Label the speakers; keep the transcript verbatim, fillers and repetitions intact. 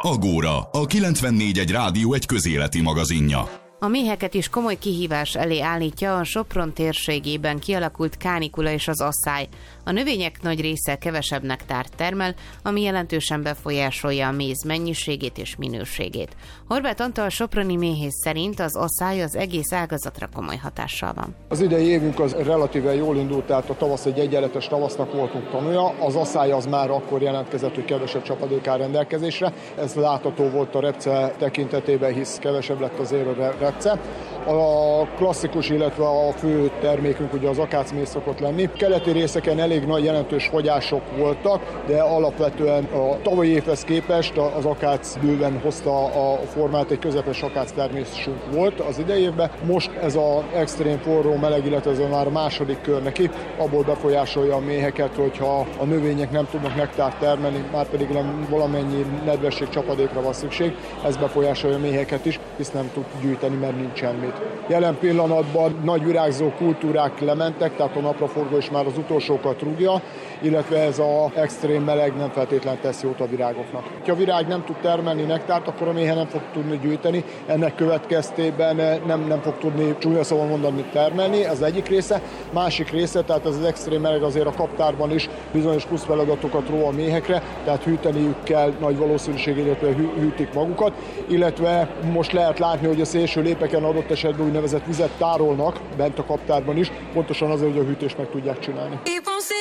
Speaker 1: Agóra, a kilencvennégy egy rádió egy közéleti magazinja.
Speaker 2: A méheket is komoly kihívás elé állítja a Sopron térségében kialakult kánikula és az asszály. A növények nagy része kevesebb nektárt termel, ami jelentősen befolyásolja a méz mennyiségét és minőségét. Horváth Antal soproni méhész szerint az asszály az egész ágazatra komoly hatással van.
Speaker 3: Az idei évünk az relatíve jól indult, tehát a tavasz egy egyenletes tavasznak voltunk tanulja. Az asszály az már akkor jelentkezett, hogy kevesebb csapadék áll rendelkezésre. Ez látható volt a repce tekintetében, hisz kevesebb lett azért a repce. A klasszikus, illetve a fő termékünk ugye az akácméz szokott lenni. Keleti részeken elég nagy jelentős fogyások voltak, de alapvetően a tavalyi évhez képest az akác bőven hozta a formát, egy közepes akác termésünk volt az idei évben. Most ez az extrém forró meleg, illetve ez már a második kör neki, abból befolyásolja a méheket, hogyha a növények nem tudnak nektárt termelni, már pedig nem valamennyi nedvesség csapadékra van szükség, ez befolyásolja a méheket is, hisz nem tud gyűjteni, mert nincs semmit. Jelen pillanatban nagy virágzó kultúrák lementek, tehát a napraforgó is már az utolsókat rúgja, illetve ez az extrém meleg nem feltétlenül tesz jót a virágoknak. Ha a virág nem tud termelni nektárt, akkor a méhe nem fog tudni gyűjteni, ennek következtében nem, nem fog tudni csúnya szóval mondani termelni, ez egyik része. Másik része, tehát ez az extrém meleg azért a kaptárban is bizonyos plusz feladatokat ró a méhekre, tehát hűteniük kell nagy valószínűség, illetve hű, hűtik magukat, illetve most lehet látni, hogy a szélső lépeken adott esetben úgynevezett vizet tárolnak bent a kaptárban is, pontosan azért, hogy a hűtést meg tudják csinálni.